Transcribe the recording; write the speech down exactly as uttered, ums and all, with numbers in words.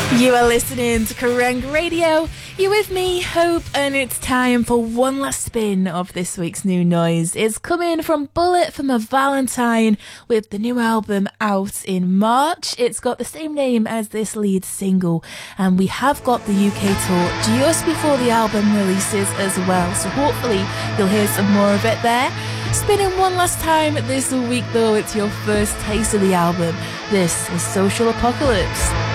You are listening to Kerrang Radio. You're with me, Hope, and it's time for one last spin of this week's new noise. It's coming from Bullet for My Valentine with the new album out in March. It's got the same name as this lead single, and we have got the U K tour just before the album releases as well, so hopefully you'll hear some more of it there. Spinning one last time this week though, it's your first taste of the album. This is Social Apocalypse.